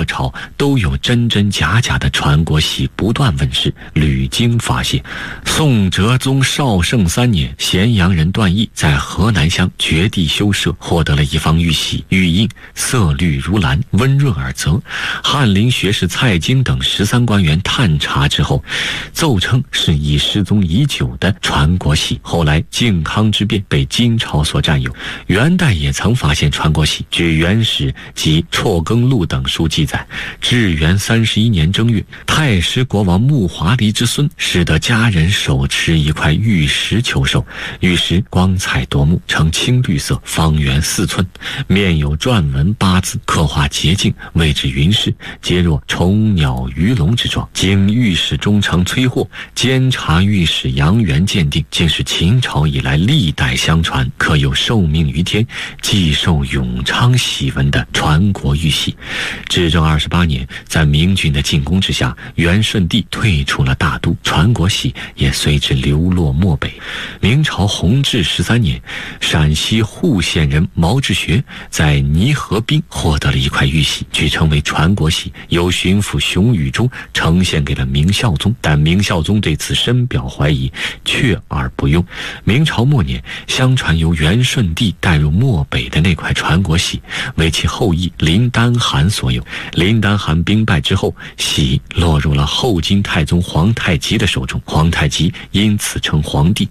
朝都有真真假假的传国玺不断问世，屡经发现。宋哲宗绍圣3年，咸阳人段毅在河南乡掘地修舍，获得了一方玉玺，玉印色绿如蓝，温润而泽。翰林学士蔡京等13官员探查之后，奏称是已失踪已久的传国玺，后来靖康之变被金朝所占有。元代也曾发现传国玺，据《元史》及《辍耕录》等书记载，至元31年正月，太师国王穆华黎之孙使得家人手持一块玉石求寿，玉石光彩夺目，呈青绿色，方圆4寸，面有篆文8字，刻画洁净，谓之云氏，皆若虫鸟鱼龙之状。经御史中丞崔霍监察御史杨元鉴定，竟是秦朝以来历代相传，可有受命于天，既受永昌玺文的传国玉玺。至正28年，在明军的进攻之下，元顺帝退出了大都，传国玺也随之流落漠北。明朝弘治13年，陕西户县人毛志学在泥河滨获得了一块玉玺，据称为传国玺，由巡抚熊宇中呈现给了明孝宗，但明孝宗对此深表怀疑，却而不用。明朝末年，相传由元顺帝带入漠北的那块传国玺为其后裔林丹汗所有。林丹汗兵败之后，玺落入了后金太宗皇太极的手中，皇太极因此称皇帝，